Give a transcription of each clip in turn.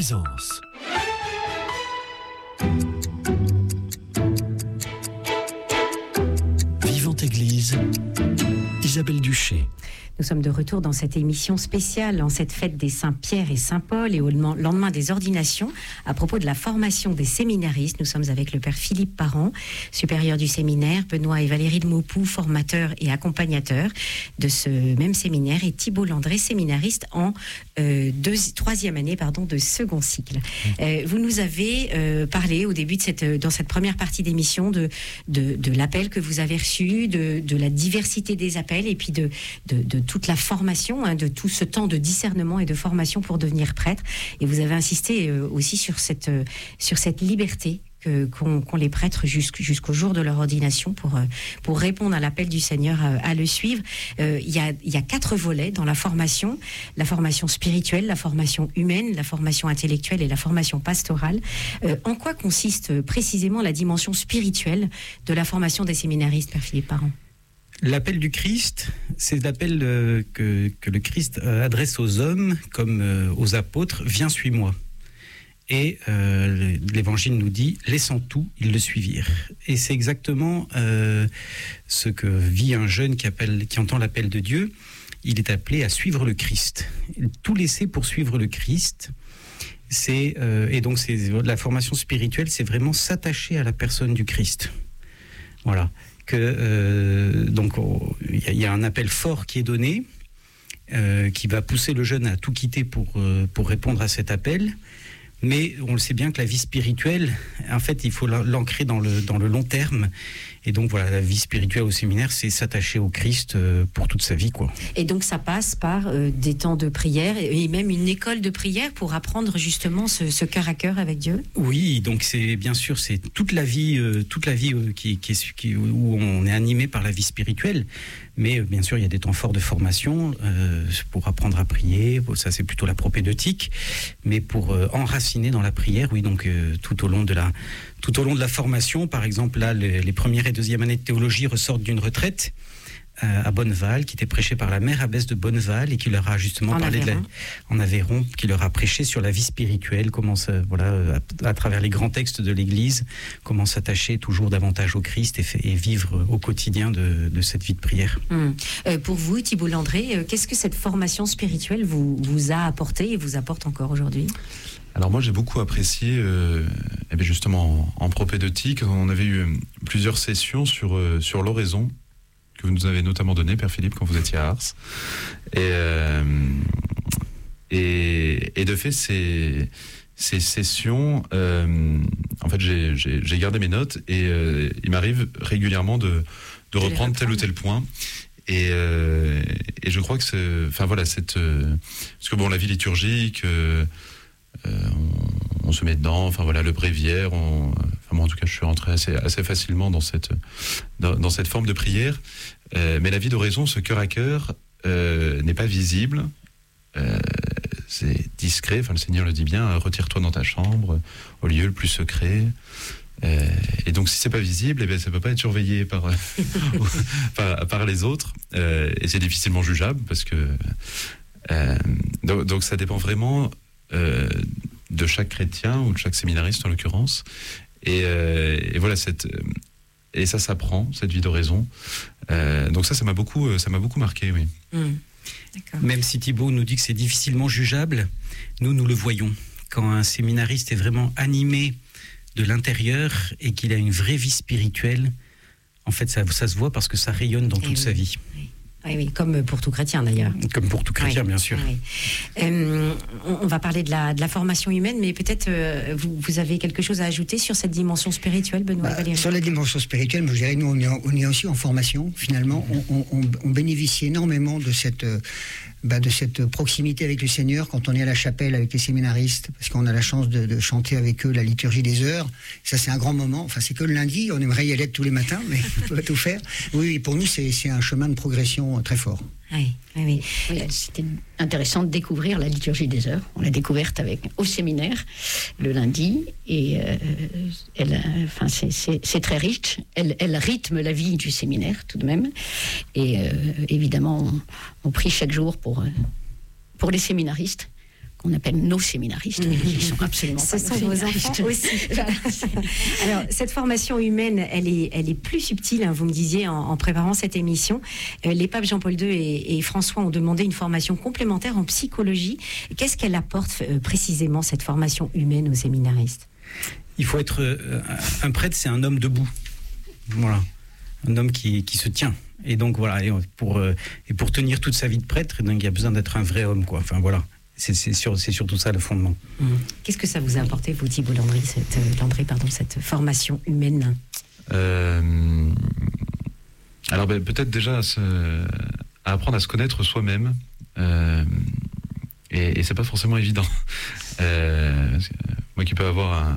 présence. Vivante Église, Isabelle Duché. Nous sommes de retour dans cette émission spéciale en cette fête des Saint-Pierre et Saint-Paul et au lendemain des ordinations. À propos de la formation des séminaristes, nous sommes avec le père Philippe Parent, supérieur du séminaire, Benoît et Valérie de Maupoux, formateurs et accompagnateurs de ce même séminaire, et Thibault Landré, séminariste en troisième année de second cycle. Vous nous avez parlé au début dans cette première partie d'émission de l'appel que vous avez reçu, de la diversité des appels et puis de toute la formation, de tout ce temps de discernement et de formation pour devenir prêtre. Et vous avez insisté aussi sur cette liberté qu'ont les prêtres jusqu'au jour de leur ordination pour répondre à l'appel du Seigneur à le suivre. Il y a 4 volets dans la formation spirituelle, la formation humaine, la formation intellectuelle et la formation pastorale. En quoi consiste précisément la dimension spirituelle de la formation des séminaristes, Père Philippe Parent ? L'appel du Christ, c'est l'appel que le Christ adresse aux hommes comme aux apôtres, « Viens, suis-moi ». Et l'Évangile nous dit « Laissant tout, ils le suivirent ». Et c'est exactement ce que vit un jeune qui entend l'appel de Dieu. Il est appelé à suivre le Christ. Tout laisser pour suivre le Christ. Et donc la formation spirituelle, c'est vraiment s'attacher à la personne du Christ. Voilà. Donc il y a un appel fort qui est donné, qui va pousser le jeune à tout quitter pour répondre à cet appel. Mais on le sait bien que la vie spirituelle, en fait, il faut l'ancrer dans le long terme. Et donc voilà, la vie spirituelle au séminaire, c'est s'attacher au Christ pour toute sa vie, quoi. Et donc ça passe par des temps de prière et même une école de prière pour apprendre justement ce cœur à cœur avec Dieu. Oui, donc c'est bien sûr c'est toute la vie où on est animé par la vie spirituelle. Mais bien sûr, il y a des temps forts de formation pour apprendre à prier. Ça, c'est plutôt la propédeutique. Mais pour enraciner dans la prière, oui, donc tout au long de la formation, par exemple, là, les premières et deuxième années de théologie ressortent d'une retraite à Bonneval, qui était prêchée par la mère abbesse de Bonneval et qui leur a justement parlé en Aveyron, qui leur a prêché sur la vie spirituelle, comment à travers les grands textes de l'Église, comment s'attacher toujours davantage au Christ et vivre au quotidien de cette vie de prière. Pour vous, Thibault Landré, qu'est-ce que cette formation spirituelle vous a apporté et vous apporte encore aujourd'hui ? Alors moi j'ai beaucoup apprécié, justement en propédeutique, on avait eu plusieurs sessions sur l'oraison, que vous nous avez notamment donné, Père Philippe, quand vous étiez à Ars. Et de fait, ces sessions, en fait, j'ai gardé mes notes et il m'arrive régulièrement de reprendre tel ou tel point. Et je crois que parce que bon, la vie liturgique, on se met dedans, le bréviaire, en tout cas je suis rentré assez facilement dans cette forme de prière, mais la vie d'oraison, ce cœur à cœur, n'est pas visible, c'est discret, le Seigneur le dit bien, retire-toi dans ta chambre, au lieu le plus secret, et donc si c'est pas visible, ça peut pas être surveillé par les autres, et c'est difficilement jugeable, parce que donc ça dépend vraiment de chaque chrétien ou de chaque séminariste en l'occurrence, et voilà et ça s'apprend, cette vie d'oraison. Donc ça m'a beaucoup marqué, oui. D'accord. Même si Thibault nous dit que c'est difficilement jugeable, nous le voyons. Quand un séminariste est vraiment animé de l'intérieur et qu'il a une vraie vie spirituelle, en fait ça se voit parce que ça rayonne dans toute sa vie. Oui, comme pour tout chrétien d'ailleurs. Comme pour tout chrétien, bien sûr. Oui. On va parler de la formation humaine, mais peut-être vous avez quelque chose à ajouter sur cette dimension spirituelle, Benoît et Valérie ? Sur la dimension spirituelle, moi je dirais, nous on est aussi en formation, finalement. On bénéficie énormément de cette proximité avec le Seigneur quand on est à la chapelle avec les séminaristes, parce qu'on a la chance de chanter avec eux la liturgie des heures. Ça, c'est un grand moment. C'est que le lundi, on aimerait y aller tous les matins, mais on peut pas tout faire. Oui, pour nous, c'est un chemin de progression très fort. Oui. C'était intéressant de découvrir la liturgie des heures. On l'a découverte au séminaire le lundi, et c'est très riche. Elle rythme la vie du séminaire tout de même. Et évidemment, on prie chaque jour pour les séminaristes, qu'on appelle nos séminaristes, mais qui sont absolument Ce pas sont nos vos séminaristes. enfants aussi. Alors, cette formation humaine, elle est plus subtile, hein, vous me disiez en préparant cette émission. Les papes Jean-Paul II et François ont demandé une formation complémentaire en psychologie. Qu'est-ce qu'elle apporte précisément, cette formation humaine aux séminaristes ? Il faut être... un prêtre, c'est un homme debout. Voilà. Un homme qui se tient. Et donc, voilà. Et pour tenir toute sa vie de prêtre, donc, il y a besoin d'être un vrai homme, quoi. Enfin, voilà. C'est surtout ça le fondement. Qu'est-ce que ça vous a apporté, vous, Thibault Landry, cette formation humaine ? Alors peut-être déjà à apprendre à se connaître soi-même, et c'est pas forcément évident. Moi qui peux avoir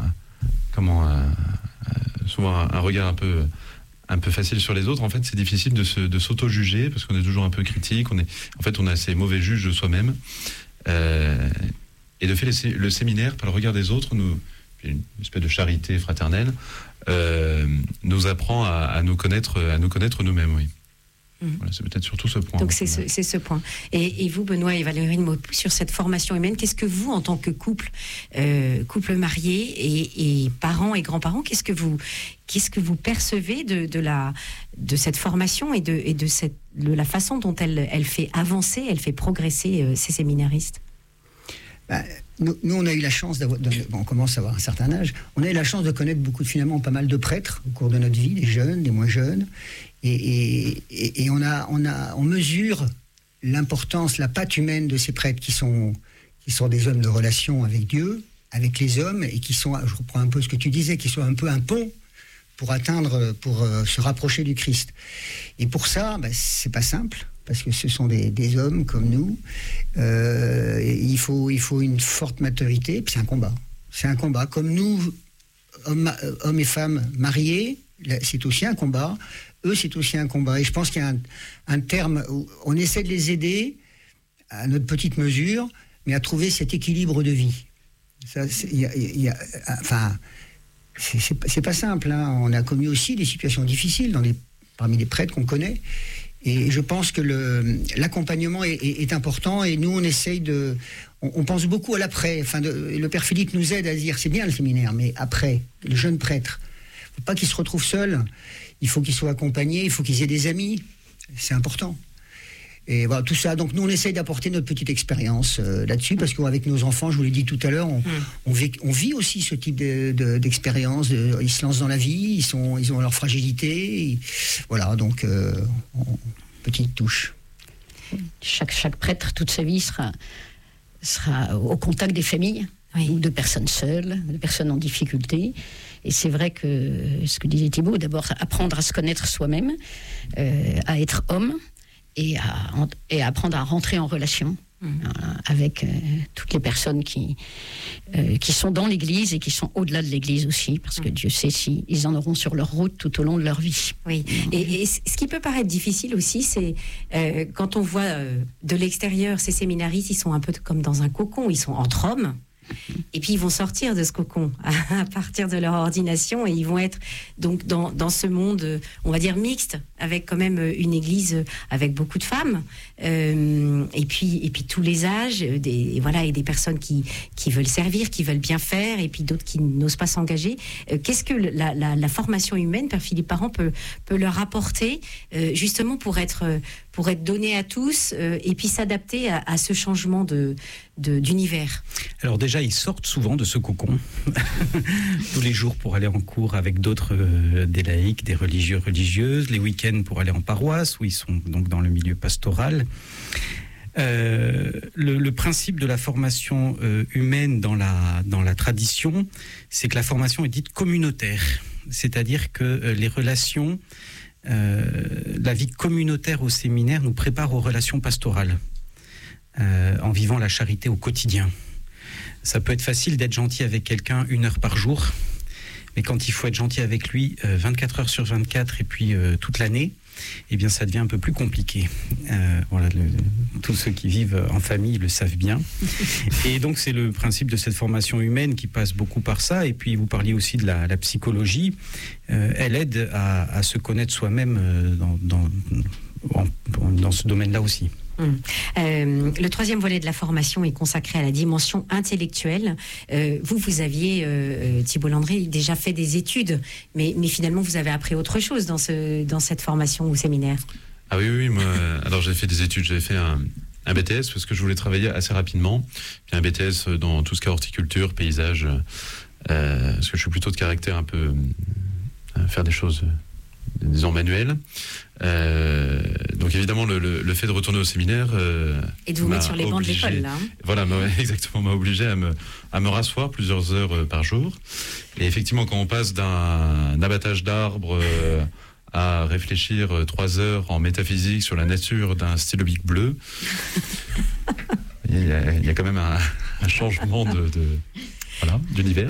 souvent un regard un peu facile sur les autres, en fait c'est difficile de s'auto-juger parce qu'on est toujours un peu critique, on est assez mauvais juge de soi-même. Et de fait, le séminaire, par le regard des autres, une espèce de charité fraternelle, nous apprend à nous connaître nous-mêmes, oui. Voilà, c'est peut-être surtout ce point. Donc c'est ce point. Et vous, Benoît et Valérie Maupoux, sur cette formation humaine, qu'est-ce que vous, en tant que couple marié et parents et grands-parents, qu'est-ce que vous percevez de cette formation et de la façon dont elle fait avancer, elle fait progresser ces séminaristes ? Nous, on a eu la chance on commence à avoir un certain âge, on a eu la chance de connaître pas mal de prêtres au cours de notre vie, des jeunes, des moins jeunes, et on mesure l'importance, la patte humaine de ces prêtres qui sont des hommes de relation avec Dieu, avec les hommes, et qui sont, je reprends un peu ce que tu disais, qui sont un peu un pont pour se rapprocher du Christ. Et pour ça, c'est pas simple, parce que ce sont des hommes comme nous. Il faut une forte maturité, puis c'est un combat. C'est un combat. Comme nous, hommes et femmes mariés, c'est aussi un combat. Eux, c'est aussi un combat. Et je pense qu'il y a un terme où on essaie de les aider à notre petite mesure, mais à trouver cet équilibre de vie. Ça, c'est pas simple. Hein. On a connu aussi des situations difficiles parmi les prêtres qu'on connaît. Et je pense que l'accompagnement est important, et nous, on essaye on pense beaucoup à l'après. Le Père Philippe nous aide à dire, c'est bien le séminaire, mais après, le jeune prêtre, il ne faut pas qu'il se retrouve seul, il faut qu'il soit accompagné, il faut qu'il ait des amis, c'est important. Et voilà, tout ça. Donc nous, on essaye d'apporter notre petite expérience là-dessus, parce qu'avec nos enfants, je vous l'ai dit tout à l'heure, on vit aussi ce type d'expérience. Ils se lancent dans la vie, ils ont leur fragilité. Voilà, donc petite touche. Chaque prêtre, toute sa vie, sera au contact des familles, ou de personnes seules, de personnes en difficulté. Et c'est vrai que, ce que disait Thibault, d'abord apprendre à se connaître soi-même, à être homme, et à apprendre à rentrer en relation avec toutes les personnes qui sont dans l'Église et qui sont au-delà de l'Église aussi, parce que Dieu sait s'ils en auront sur leur route tout au long de leur vie. Oui, et ce qui peut paraître difficile aussi, c'est quand on voit de l'extérieur ces séminaristes, ils sont un peu comme dans un cocon, ils sont entre hommes. Et puis ils vont sortir de ce cocon à partir de leur ordination, et ils vont être donc dans ce monde, on va dire mixte, avec quand même une église avec beaucoup de femmes, et puis tous les âges, et des personnes qui veulent servir, qui veulent bien faire, et puis d'autres qui n'osent pas s'engager. Qu'est-ce que la formation humaine, Père Philippe Parent, peut leur apporter justement pour être donnée à tous, et puis s'adapter à ce changement d'univers? Alors déjà, ils sortent souvent de ce cocon tous les jours pour aller en cours avec d'autres, des laïcs, des religieux, religieuses, les week-ends pour aller en paroisse, où ils sont donc dans le milieu pastoral. Le principe de la formation humaine dans la tradition, c'est que la formation est dite communautaire, c'est-à-dire que les relations, la vie communautaire au séminaire nous prépare aux relations pastorales. En vivant la charité au quotidien. Ça peut être facile d'être gentil avec quelqu'un 1 heure par jour, mais quand il faut être gentil avec lui 24 heures sur 24 et puis toute l'année, eh bien ça devient un peu plus compliqué. Voilà, tous ceux qui vivent en famille le savent bien. Et donc c'est le principe de cette formation humaine qui passe beaucoup par ça. Et puis vous parliez aussi de la psychologie. Elle aide à se connaître soi-même dans ce domaine-là aussi. Le troisième volet de la formation est consacré à la dimension intellectuelle. Vous aviez, Thibault Landry, déjà fait des études, mais finalement vous avez appris autre chose dans cette formation ou séminaire. Ah oui, moi, alors j'ai fait des études, j'ai fait un BTS parce que je voulais travailler assez rapidement, puis un BTS dans tout ce qui est horticulture, paysage, parce que je suis plutôt de caractère un peu faire des choses, disons, manuelles. Donc évidemment le fait de retourner au séminaire et de vous mettre sur les bancs de l'école là. Voilà, exactement, m'a obligé à me rasseoir plusieurs heures par jour. Et effectivement, quand on passe d'un abattage d'arbres à réfléchir 3 heures en métaphysique sur la nature d'un stylobique bleu, il y a quand même un changement d'univers.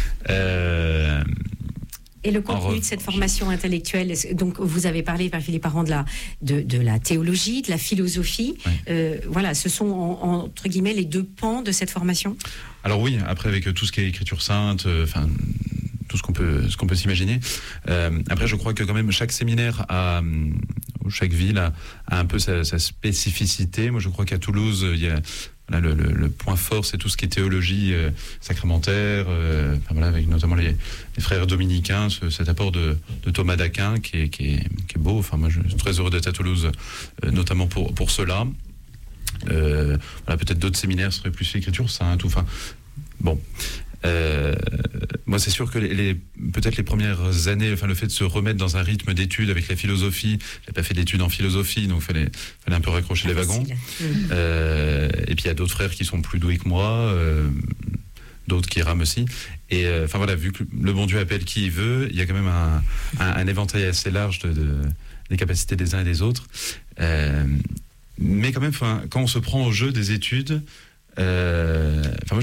Et le contenu de cette formation intellectuelle, donc vous avez parlé, par Philippe Parent, de la théologie, de la philosophie. Ouais. Voilà, ce sont entre guillemets les 2 pans de cette formation. Alors oui, après avec tout ce qui est écriture sainte, tout ce qu'on peut s'imaginer. Après, je crois que quand même chaque séminaire chaque ville a un peu sa spécificité. Moi, je crois qu'à Toulouse, il y a le point fort, c'est tout ce qui est théologie sacramentaire, avec notamment les frères dominicains, cet apport de Thomas d'Aquin qui est beau. Enfin, moi, je suis très heureux d'être à Toulouse, notamment pour cela. Peut-être d'autres séminaires seraient plus écriture sainte. Bon. Moi, c'est sûr que peut-être les premières années, le fait de se remettre dans un rythme d'études avec la philosophie, j'ai pas fait d'études en philosophie, donc fallait un peu raccrocher les wagons. Et puis il y a d'autres frères qui sont plus doués que moi, d'autres qui rament aussi. Et vu que le bon Dieu appelle qui il veut, il y a quand même un éventail assez large des capacités des uns et des autres. Mais quand même, quand on se prend au jeu des études, moi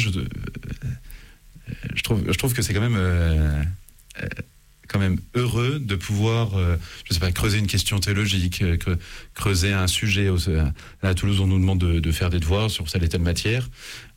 je trouve que c'est quand même heureux de pouvoir, creuser une question théologique, creuser un sujet. À Toulouse, on nous demande de faire des devoirs sur telle et telle matière.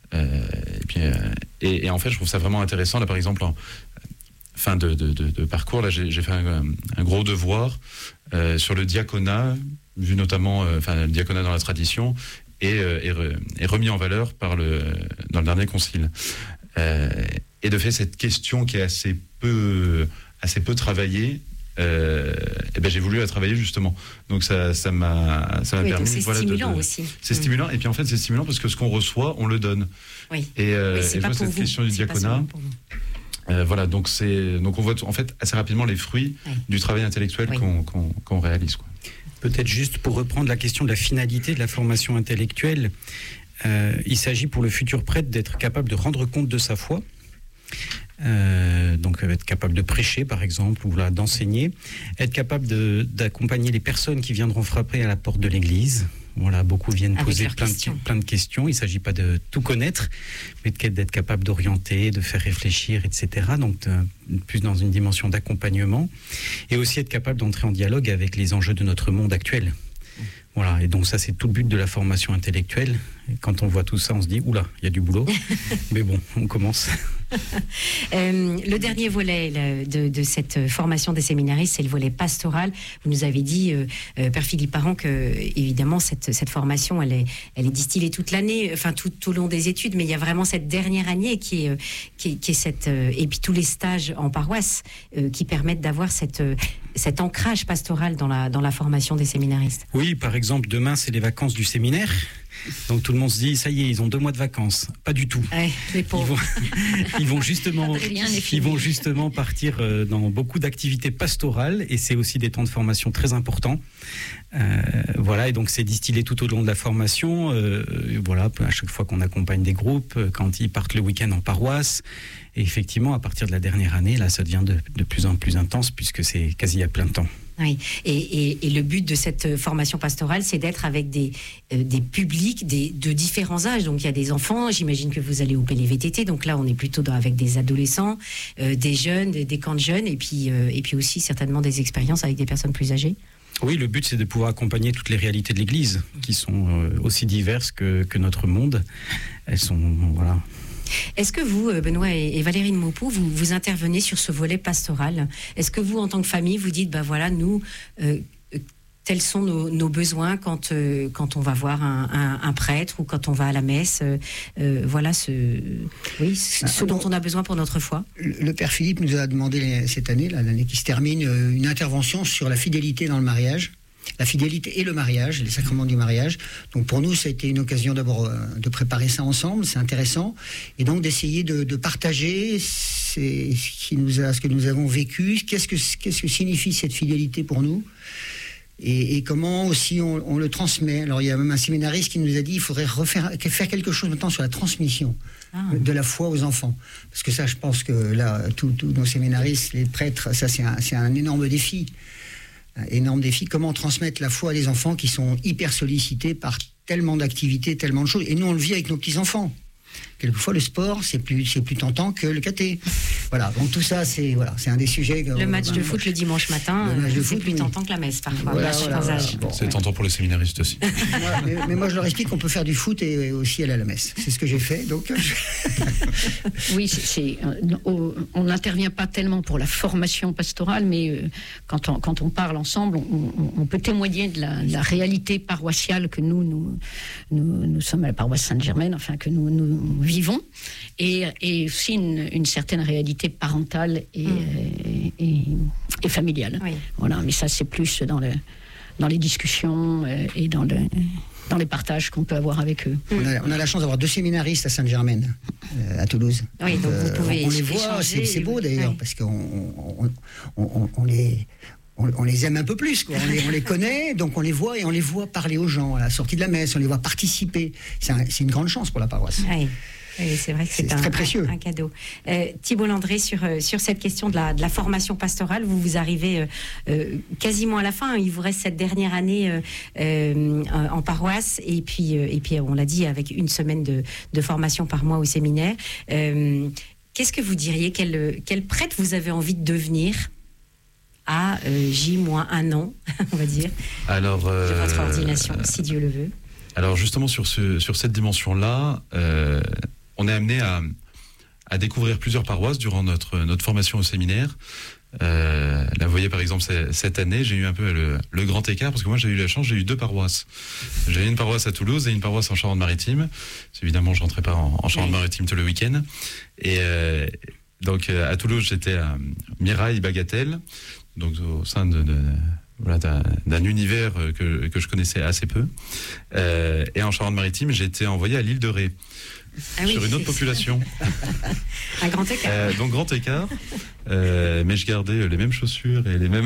Et en fait, je trouve ça vraiment intéressant. Là, par exemple, en fin de parcours, là, j'ai fait un gros devoir sur le diaconat, vu notamment le diaconat dans la tradition, et remis en valeur dans le dernier concile. Et de fait, cette question qui est assez peu travaillée, j'ai voulu la travailler justement. Donc ça m'a permis. C'est stimulant aussi. C'est stimulant, et puis en fait c'est stimulant parce que ce qu'on reçoit, on le donne. Oui. Et je vois cette question du diaconat. Donc on voit en fait assez rapidement les fruits du travail intellectuel qu'on réalise, quoi. Peut-être juste pour reprendre la question de la finalité de la formation intellectuelle, il s'agit pour le futur prêtre d'être capable de rendre compte de sa foi, donc être capable de prêcher par exemple, ou d'enseigner, être capable d'accompagner les personnes qui viendront frapper à la porte de l'église. Voilà, beaucoup viennent poser plein de questions. Il ne s'agit pas de tout connaître, mais d'être capable d'orienter, de faire réfléchir, etc. Donc plus dans une dimension d'accompagnement, et aussi être capable d'entrer en dialogue avec les enjeux de notre monde actuel. Voilà, et donc ça c'est tout le but de la formation intellectuelle. Et quand on voit tout ça, on se dit oula, il y a du boulot. Mais bon, on commence. Le dernier volet de cette formation des séminaristes, c'est le volet pastoral. Vous nous avez dit, Père Philippe Parent, que évidemment cette formation, elle est distillée toute l'année, tout au long des études, mais il y a vraiment cette dernière année qui est cette, et puis tous les stages en paroisse qui permettent d'avoir cet ancrage pastoral dans la formation des séminaristes. Oui, par exemple, demain c'est les vacances du séminaire. Donc tout le monde se dit, ça y est, ils ont 2 mois de vacances. Pas du tout. Ouais, les pauvres. Ils vont justement partir dans beaucoup d'activités pastorales, et c'est aussi des temps de formation très importants. Et donc c'est distillé tout au long de la formation. À chaque fois qu'on accompagne des groupes, quand ils partent le week-end en paroisse. Et effectivement, à partir de la dernière année, là, ça devient de plus en plus intense, puisque c'est quasi à plein temps. Oui, et le but de cette formation pastorale, c'est d'être avec des publics de différents âges. Donc il y a des enfants, j'imagine que vous allez au PLVTT, donc là on est plutôt avec des adolescents, des jeunes, des camps de jeunes, et puis aussi certainement des expériences avec des personnes plus âgées. Oui, le but c'est de pouvoir accompagner toutes les réalités de l'Église, qui sont aussi diverses que notre monde. Elles sont, voilà... Est-ce que vous, Benoît et Valérie de Maupoux, vous intervenez sur ce volet pastoral ? Est-ce que vous, en tant que famille, vous dites, nous, tels sont nos besoins quand on va voir un prêtre ou quand on va à la messe. Voilà ce dont on a besoin pour notre foi. Le Père Philippe nous a demandé cette année, l'année qui se termine, une intervention sur la fidélité dans le mariage. La fidélité et le mariage, les sacrements du mariage. Donc pour nous, ça a été une occasion d'abord de préparer ça ensemble, c'est intéressant, et donc d'essayer de partager ce que nous avons vécu, qu'est-ce que signifie cette fidélité pour nous, et comment aussi on le transmet. Alors il y a même un séminariste qui nous a dit il faudrait faire quelque chose maintenant sur la transmission de la foi aux enfants. Parce que ça, je pense que là, tous nos séminaristes, les prêtres, ça c'est un énorme défi. Comment transmettre la foi à des enfants qui sont hyper sollicités par tellement d'activités, tellement de choses. Et nous, on le vit avec nos petits-enfants. Quelquefois, le sport, c'est plus tentant que le caté. Voilà, donc tout ça, c'est un des sujets... Le match de foot le dimanche matin, c'est plus tentant que la messe, parfois. Bon, c'est tentant pour les séminaristes aussi. mais moi, je leur explique qu'on peut faire du foot et aussi aller à la messe. C'est ce que j'ai fait, donc... Oui, on n'intervient pas tellement pour la formation pastorale, mais quand on parle ensemble, on peut témoigner de la réalité paroissiale que nous sommes à la paroisse Sainte-Germaine, enfin que nous vivons, et aussi une certaine réalité parentale et familiale. Oui. Voilà, mais ça c'est plus dans les discussions et dans les partages qu'on peut avoir avec eux. On a la chance d'avoir 2 séminaristes à Sainte-Germaine, à Toulouse. Oui, donc vous pouvez on les voit, c'est beau d'ailleurs, parce qu'on les aime un peu plus, quoi. On les connaît, donc on les voit, et on les voit parler aux gens à la sortie de la messe, on les voit participer. C'est une grande chance pour la paroisse. Oui, c'est vrai que c'est très précieux. Un cadeau. Thibault Landré, sur cette question de la formation pastorale, vous arrivez quasiment à la fin. Il vous reste cette dernière année en paroisse, et puis on l'a dit, avec une semaine de formation par mois au séminaire. Qu'est-ce que vous diriez, quel prêtre vous avez envie de devenir à J-1 an, on va dire, de votre ordination, si Dieu le veut? Alors justement, sur cette dimension-là, on est amené à découvrir plusieurs paroisses durant notre formation au séminaire. Là, vous voyez, par exemple, cette année, j'ai eu un peu le grand écart, parce que moi, j'ai eu la chance, j'ai eu 2 paroisses. J'ai eu une paroisse à Toulouse et une paroisse en Charente-Maritime. Évidemment, je rentrais pas en Charente-Maritime tout le week-end. Et donc, à Toulouse, j'étais à Mirail Bagatelle, donc au sein d'un univers que je connaissais assez peu. Et en Charente-Maritime, j'ai été envoyé à l'île de Ré. Sur une autre population. Un grand écart. Donc grand écart, mais je gardais les mêmes chaussures et les mêmes.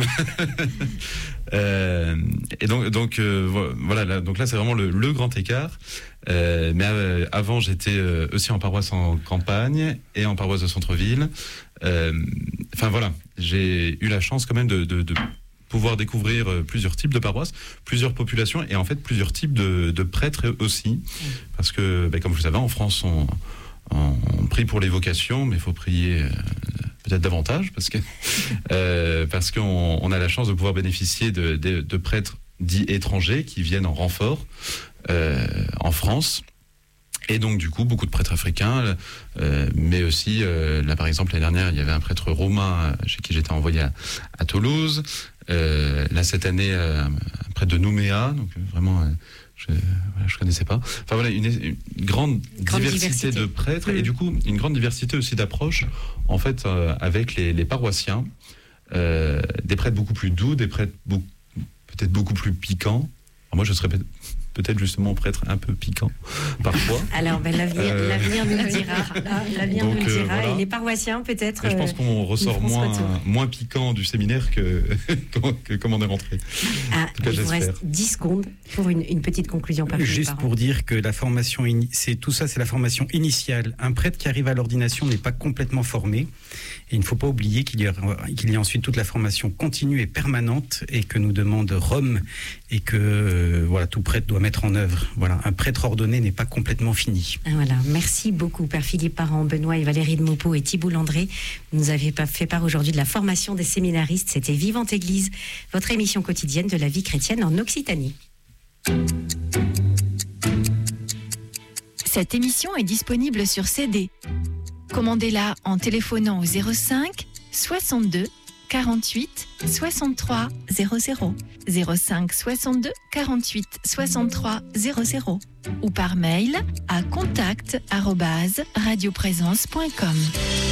Et donc voilà. Donc là, c'est vraiment le grand écart. Mais avant, j'étais aussi en paroisse en campagne et en paroisse de centre-ville. Enfin voilà, j'ai eu la chance quand même de pouvoir découvrir plusieurs types de paroisses, plusieurs populations, et en fait plusieurs types de prêtres aussi. Parce que, comme vous le savez, en France, on prie pour les vocations, mais il faut prier peut-être davantage, parce qu'on a la chance de pouvoir bénéficier de prêtres dits étrangers qui viennent en renfort en France. Et donc, du coup, beaucoup de prêtres africains, mais aussi, là, par exemple, l'année dernière, il y avait un prêtre roumain chez qui j'étais envoyé à Toulouse. Là, cette année, un prêtre de Nouméa, donc vraiment, je connaissais pas. Enfin, voilà, une grande diversité de prêtres, et du coup, une grande diversité aussi d'approches, en fait, avec les paroissiens. Des prêtres beaucoup plus doux, des prêtres peut-être beaucoup plus piquants. Alors moi, je serais peut-être justement prêtre un peu piquant parfois. Alors l'avenir nous le dira. L'avenir nous le dira. Voilà. Et les paroissiens peut-être. Je pense qu'on ressort moins piquant du séminaire que comme on est rentré. Il vous reste 10 secondes pour une petite conclusion. Juste pour dire que la formation, c'est la formation initiale. Un prêtre qui arrive à l'ordination n'est pas complètement formé. Et il ne faut pas oublier qu'il y a ensuite toute la formation continue et permanente, et que nous demande Rome, et que tout prêtre doit mettre en œuvre. Voilà, un prêtre ordonné n'est pas complètement fini. Voilà, merci beaucoup Père Philippe Parent, Benoît et Valérie de Maupeau et Thibault Landré. Vous nous avez fait part aujourd'hui de la formation des séminaristes. C'était Vivante Église, votre émission quotidienne de la vie chrétienne en Occitanie. Cette émission est disponible sur CD. Commandez-la en téléphonant au 05 62 48 63 00, 05 62 48 63 00 ou par mail à contact@radioprésence.com.